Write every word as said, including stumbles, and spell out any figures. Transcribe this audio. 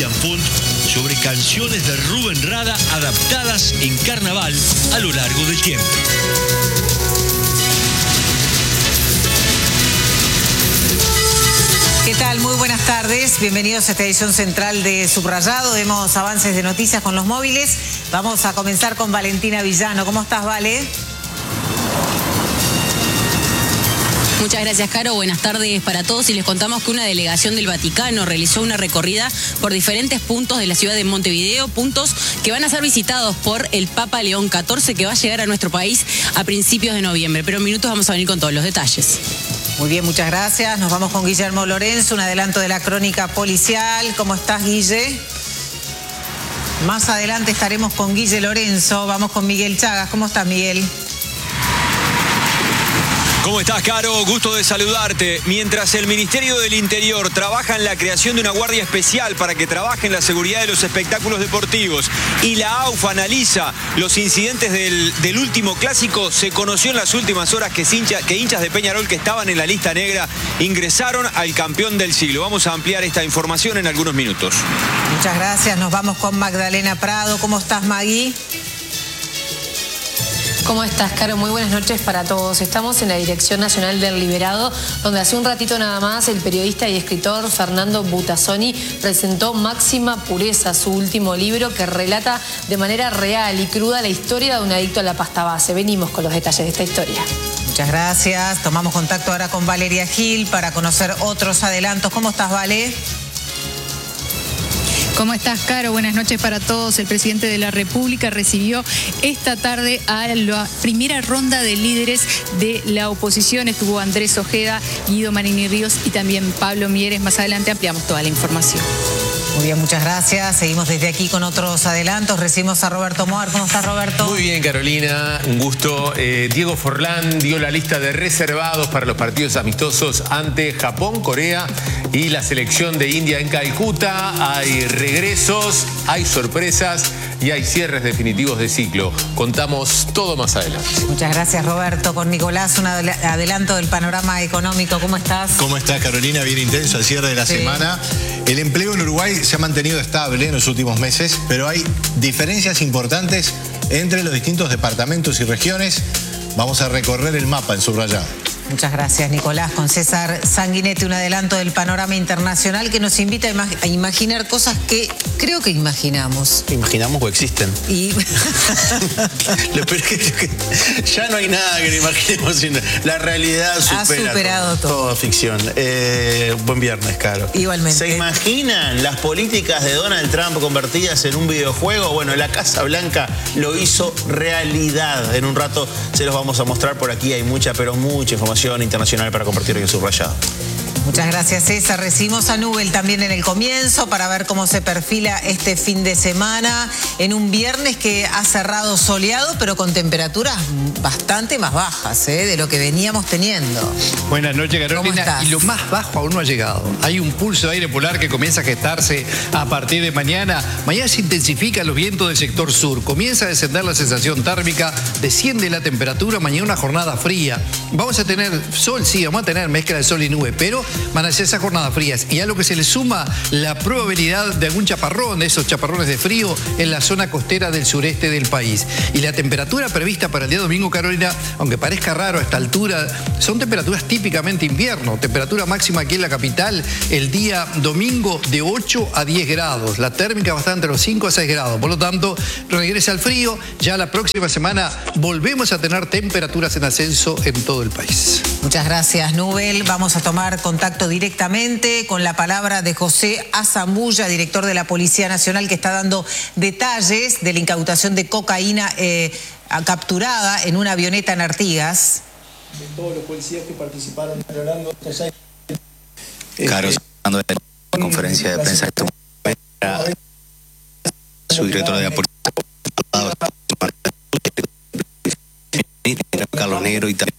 Cristian Punt sobre canciones de Rubén Rada adaptadas en carnaval a lo largo del tiempo. ¿Qué tal? Muy buenas tardes. Bienvenidos a esta edición central de Subrayado. Vemos avances de noticias con los móviles. Vamos a comenzar con Valentina Villano. ¿Cómo estás, Vale? Muchas gracias, Caro. Buenas tardes para todos. Y les contamos que una delegación del Vaticano realizó una recorrida por diferentes puntos de la ciudad de Montevideo, puntos que van a ser visitados por el Papa León catorce, que va a llegar a nuestro país a principios de noviembre. Pero en minutos vamos a venir con todos los detalles. Muy bien, muchas gracias. Nos vamos con Guillermo Lorenzo, un adelanto de la crónica policial. ¿Cómo estás, Guille? Más adelante estaremos con Guille Lorenzo. Vamos con Miguel Chagas. ¿Cómo estás, Miguel? ¿Cómo estás, Caro? Gusto de saludarte. Mientras el Ministerio del Interior trabaja en la creación de una guardia especial para que trabaje en la seguridad de los espectáculos deportivos y la A U F analiza los incidentes del, del último clásico, se conoció en las últimas horas que, hincha, que hinchas de Peñarol que estaban en la lista negra ingresaron al campeón del siglo. Vamos a ampliar esta información en algunos minutos. Muchas gracias. Nos vamos con Magdalena Prado. ¿Cómo estás, Magui? ¿Cómo estás, Caro? Muy buenas noches para todos. Estamos en la Dirección Nacional del Liberado, donde hace un ratito nada más el periodista y escritor Fernando Butazzoni presentó Máxima Pureza, su último libro que relata de manera real y cruda la historia de un adicto a la pasta base. Venimos con los detalles de esta historia. Muchas gracias. Tomamos contacto ahora con Valeria Gil para conocer otros adelantos. ¿Cómo estás, Vale? ¿Cómo estás, Caro? Buenas noches para todos. El presidente de la República recibió esta tarde a la primera ronda de líderes de la oposición. Estuvo Andrés Ojeda, Guido Marini Ríos y también Pablo Mieres. Más adelante ampliamos toda la información. Muy bien, muchas gracias. Seguimos desde aquí con otros adelantos. Recibimos a Roberto Moar. ¿Cómo estás, Roberto? Muy bien, Carolina. Un gusto. Eh, Diego Forlán dio la lista de reservados para los partidos amistosos ante Japón, Corea y la selección de India en Calcuta. Hay regresos, hay sorpresas y hay cierres definitivos de ciclo. Contamos todo más adelante. Muchas gracias, Roberto. Con Nicolás, un adelanto del panorama económico. ¿Cómo estás? ¿Cómo estás, Carolina? Bien intenso al cierre de la sí. semana. El empleo en Uruguay se ha mantenido estable en los últimos meses, pero hay diferencias importantes entre los distintos departamentos y regiones. Vamos a recorrer el mapa en Subrayado. Muchas gracias, Nicolás. Con César Sanguinetti, un adelanto del panorama internacional que nos invita a, imag a imaginar cosas que creo que imaginamos. ¿Imaginamos o existen? Y... Lo peor es que ya no hay nada que imaginemos, sino la realidad supera ha superado todo. Todo, todo ficción. Eh, buen viernes, Caro. Igualmente. ¿Se imaginan las políticas de Donald Trump convertidas en un videojuego? Bueno, la Casa Blanca lo hizo realidad. En un rato se los vamos a mostrar. Por aquí hay mucha, pero mucha información internacional para compartir hoy en Subrayado. Muchas gracias, César. Recibimos a Nubel también en el comienzo para ver cómo se perfila este fin de semana en un viernes que ha cerrado soleado, pero con temperaturas bastante más bajas, ¿eh? de lo que veníamos teniendo. Buenas noches, Carolina. ¿Cómo estás? Y lo más bajo aún no ha llegado. Hay un pulso de aire polar que comienza a gestarse a partir de mañana. Mañana se intensifican los vientos del sector sur. Comienza a descender la sensación térmica, desciende la temperatura. Mañana una jornada fría. Vamos a tener sol, sí, vamos a tener mezcla de sol y nube, pero van a ser esas jornadas frías. Y a lo que se le suma la probabilidad de algún chaparrón, de esos chaparrones de frío en la zona costera del sureste del país. Y la temperatura prevista para el día domingo, Carolina, aunque parezca raro a esta altura, son temperaturas típicamente invierno. Temperatura máxima aquí en la capital el día domingo de ocho a diez grados. La térmica va a estar entre los cinco a seis grados. Por lo tanto, regresa al frío. Ya la próxima semana volvemos a tener temperaturas en ascenso en todo el país. Muchas gracias, Nubel. Vamos a tomar contacto directamente con la palabra de José Azambulla, director de la Policía Nacional, que está dando detalles de la incautación de cocaína eh, capturada en una avioneta en Artigas. De todos los policías que participaron a lo largo de estos años. Carlos, hablando de la conferencia de prensa que su director de la Policía, Carlos Negro, y también